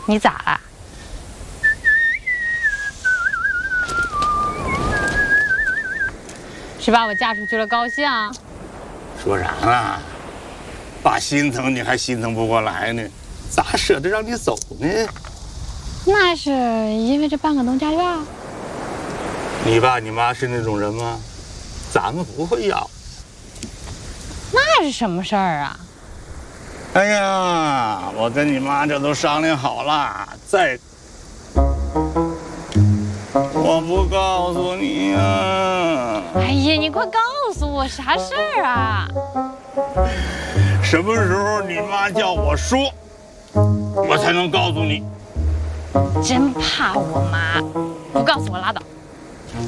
你咋了？是把我嫁出去了高兴？ 说啥呢？爸心疼你还心疼不过来呢，咋舍得让你走呢？ 那是因为这半个农家院。 你爸你妈是那种人吗？咱们不会要。 那是什么事儿啊？ 哎呀，我跟你妈这都商量好了，我不告诉你呀。 哎呀，你快告诉我啥事儿啊？ 什么时候你妈叫我说，我才能告诉你。 真怕我妈，不告诉我拉倒。